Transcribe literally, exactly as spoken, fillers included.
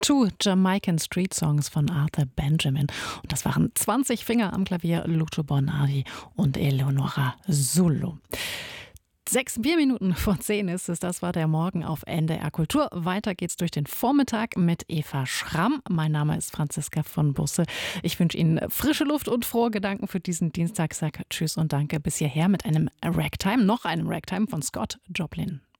Two Jamaican Street Songs von Arthur Benjamin. Und das waren zwanzig Finger am Klavier, Lucio Bonardi und Eleonora Sulu. Sechs, vier Minuten vor zehn ist es. Das war der Morgen auf N D R Kultur. Weiter geht's durch den Vormittag mit Eva Schramm. Mein Name ist Franziska von Busse. Ich wünsche Ihnen frische Luft und frohe Gedanken für diesen Dienstag. Sag Tschüss und danke bis hierher mit einem Ragtime, noch einem Ragtime von Scott Joplin.